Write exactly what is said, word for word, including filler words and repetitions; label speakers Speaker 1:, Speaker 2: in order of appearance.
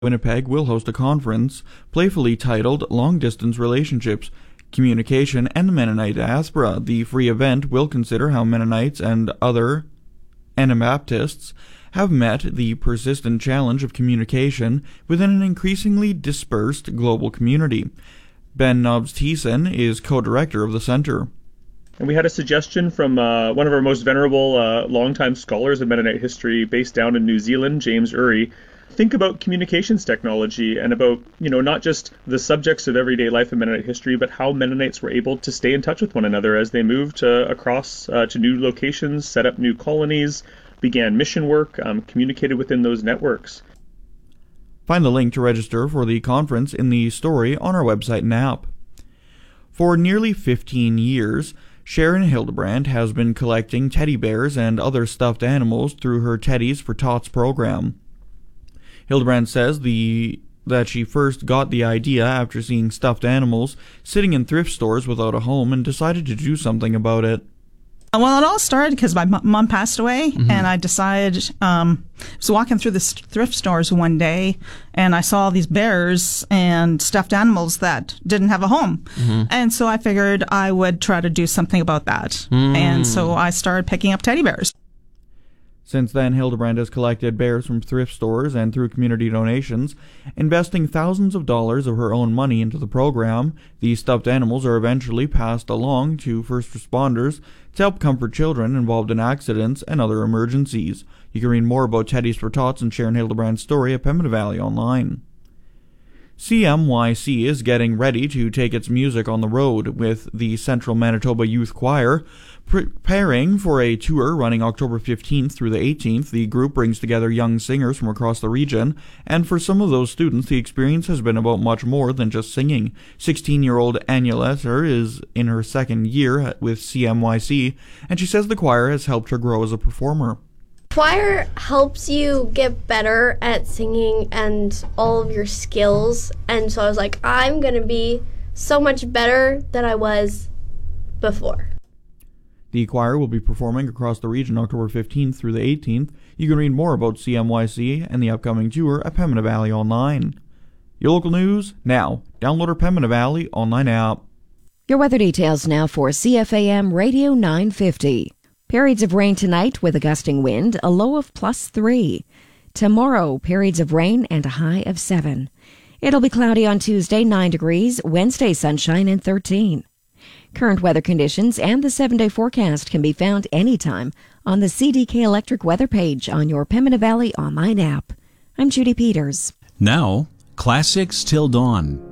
Speaker 1: Winnipeg will host a conference playfully titled Long Distance Relationships, Communication, and the Mennonite Diaspora. The free event will consider how Mennonites and other Anabaptists have met the persistent challenge of communication within an increasingly dispersed global community. Ben Nobbs-Thiessen is co-director of the center.
Speaker 2: And we had a suggestion from uh, one of our most venerable uh, longtime scholars of Mennonite history based down in New Zealand, James Urry. Think about communications technology and about, you know, not just the subjects of everyday life in Mennonite history, but how Mennonites were able to stay in touch with one another as they moved uh, across uh, to new locations, set up new colonies, began mission work, um, communicated within those networks.
Speaker 1: Find the link to register for the conference in the story on our website and app. For nearly fifteen years, Sharon Hildebrand has been collecting teddy bears and other stuffed animals through her Teddies for Tots program. Hildebrand says the that she first got the idea after seeing stuffed animals sitting in thrift stores without a home and decided to do something about it.
Speaker 3: Well, it all started because my mom passed away, mm-hmm. and I decided, um, I was walking through the thrift stores one day, and I saw these bears and stuffed animals that didn't have a home. Mm-hmm. And so I figured I would try to do something about that. Mm. And so I started picking up teddy bears.
Speaker 1: Since then, Hildebrand has collected bears from thrift stores and through community donations, investing thousands of dollars of her own money into the program. These stuffed animals are eventually passed along to first responders to help comfort children involved in accidents and other emergencies. You can read more about Teddies for Tots and Sharon Hildebrand's story at Pembina Valley Online. C M Y C is getting ready to take its music on the road with the Central Manitoba Youth Choir. Preparing for a tour running October fifteenth through the eighteenth, the group brings together young singers from across the region, and for some of those students, the experience has been about much more than just singing. sixteen-year-old Anya Lesser is in her second year with C M Y C, and she says the choir has helped her grow as a performer.
Speaker 4: Choir helps you get better at singing and all of your skills, and so I was like, I'm going to be so much better than I was before.
Speaker 1: The choir will be performing across the region October fifteenth through the eighteenth. You can read more about C M Y C and the upcoming tour at Pembina Valley Online. Your local news now. Download our Pembina Valley Online app.
Speaker 5: Your weather details now for C F A M Radio nine fifty. Periods of rain tonight with a gusting wind, a low of plus three. Tomorrow, periods of rain and a high of seven. It'll be cloudy on Tuesday, nine degrees, Wednesday, sunshine and thirteen. Current weather conditions and the seven-day forecast can be found anytime on the C D K Electric weather page on your Pembina Valley Online app. I'm Judy Peters.
Speaker 6: Now, Classics Till Dawn.